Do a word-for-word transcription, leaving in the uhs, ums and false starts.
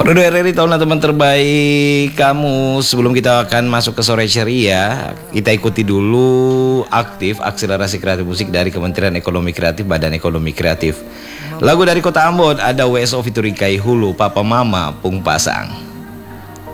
Rodo R R I tahun teman terbaik kamu. Sebelum kita akan masuk ke sore ceria, kita ikuti dulu aktif akselerasi kreatif musik dari Kementerian Ekonomi Kreatif, Badan Ekonomi Kreatif. Lagu dari Kota Ambon ada W S O featuring Kai Hulu, Papa Mama Pung Pasang.